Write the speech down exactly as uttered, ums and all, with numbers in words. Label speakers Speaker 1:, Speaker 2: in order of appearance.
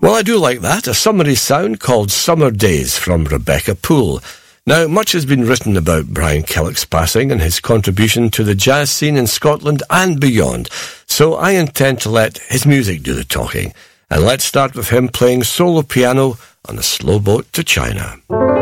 Speaker 1: Well, I do like that, a summery sound called Summer Days from Rebecca Poole. Now, much has been written about Brian Killock's passing and his contribution to the jazz scene in Scotland and beyond, so I intend to let his music do the talking. And let's start with him playing solo piano on A Slow Boat to China.